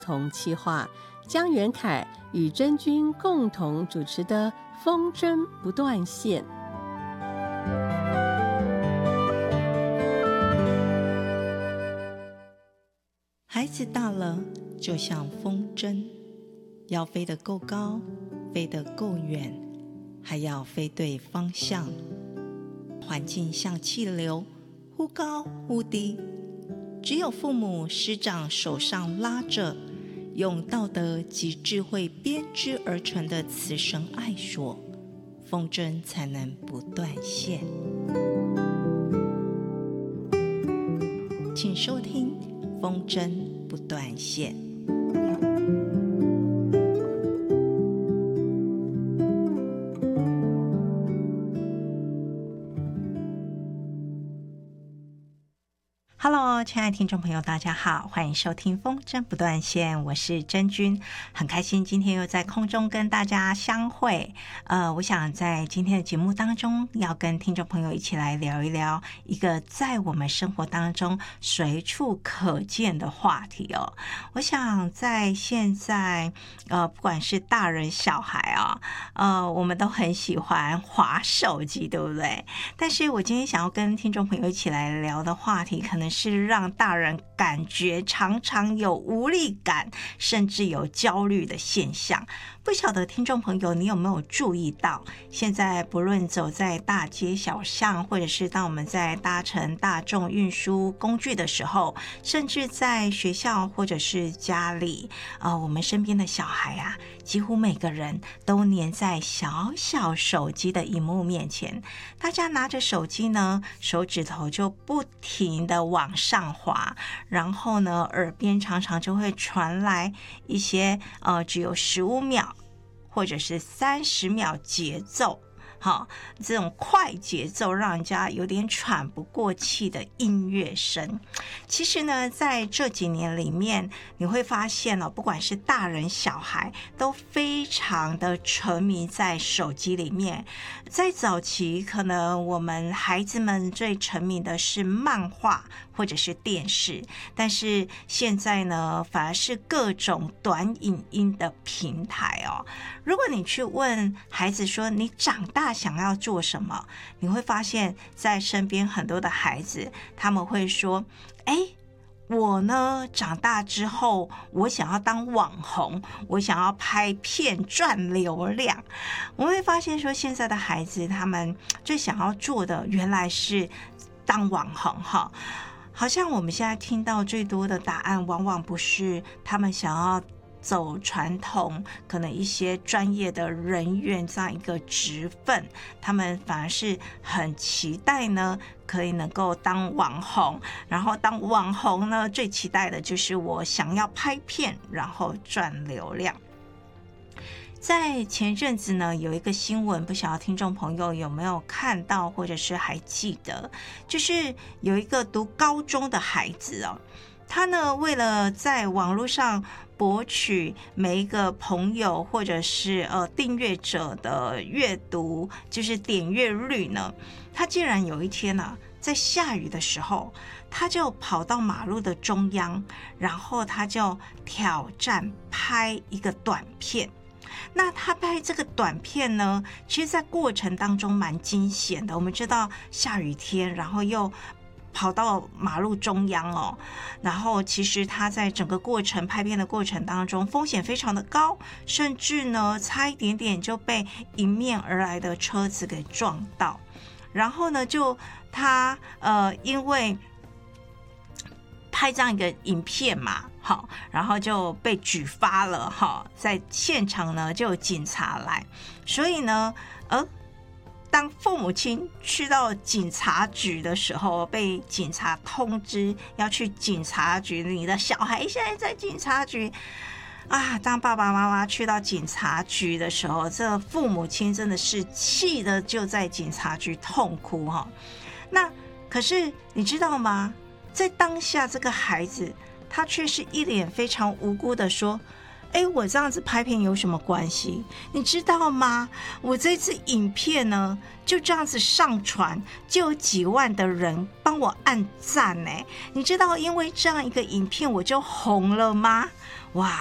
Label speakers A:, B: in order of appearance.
A: 同企划，江元凯与真君共同主持的风筝不断线。
B: 孩子大了，就像风筝，要飞得够高，飞得够远，还要飞对方向。环境像气流，忽高忽低，只有父母师长手上拉着，用道德及智慧编织而成的慈绳爱索，风筝才能不断线。请收听风筝不断线。Hello， 亲爱的听众朋友，大家好，欢迎收听风筝不断线，我是真君，很开心今天又在空中跟大家相会。我想在今天的节目当中，要跟听众朋友一起来聊一聊一个在我们生活当中随处可见的话题哦。我想在现在，不管是大人小孩啊，我们都很喜欢滑手机，对不对？但是我今天想要跟听众朋友一起来聊的话题，可能是让大人感觉常常有无力感，甚至有焦虑的现象。不晓得听众朋友你有没有注意到，现在不论走在大街小巷，或者是当我们在搭乘大众运输工具的时候，甚至在学校或者是家里，我们身边的小孩啊，几乎每个人都黏在小小手机的荧幕面前。大家拿着手机呢，手指头就不停的往上滑，然后呢，耳边常常就会传来一些只有15秒或者是30秒节奏，这种快节奏让人家有点喘不过气的音乐声。其实呢，在这几年里面，你会发现不管是大人小孩都非常的沉迷在手机里面。在早期，可能我们孩子们最沉迷的是漫画或者是电视，但是现在呢，反而是各种短影音的平台哦。如果你去问孩子说你长大想要做什么，你会发现在身边很多的孩子，他们会说，我呢长大之后，我想要当网红，我想要拍片赚流量。我会发现说，现在的孩子他们最想要做的原来是当网红哈。好像我们现在听到最多的答案，往往不是他们想要走传统可能一些专业的人员这样一个职分，他们反而是很期待呢可以能够当网红，然后当网红呢最期待的就是我想要拍片然后赚流量。在前阵子呢，有一个新闻，不晓得听众朋友有没有看到或者是还记得，就是有一个读高中的孩子他呢为了在网络上博取每一个朋友或者是订阅者的阅读，就是点阅率呢，他竟然有一天在下雨的时候，他就跑到马路的中央，然后他就挑战拍一个短片。那他拍这个短片呢，其实在过程当中蛮惊险的。我们知道下雨天，然后又跑到马路中央然后其实他在整个过程拍片的过程当中风险非常的高，甚至呢差一点点就被迎面而来的车子给撞到。然后呢就他因为拍这样一个影片嘛，然后就被举发了在现场呢就有警察来，所以呢当父母亲去到警察局的时候，被警察通知要去警察局，你的小孩现在在警察局当爸爸妈妈去到警察局的时候，这父母亲真的是气的就在警察局痛哭那可是你知道吗，在当下这个孩子他却是一脸非常无辜的说，我这样子拍片有什么关系？你知道吗？我这次影片呢，就这样子上传，就有几万的人帮我按赞你知道因为这样一个影片我就红了吗？ 哇，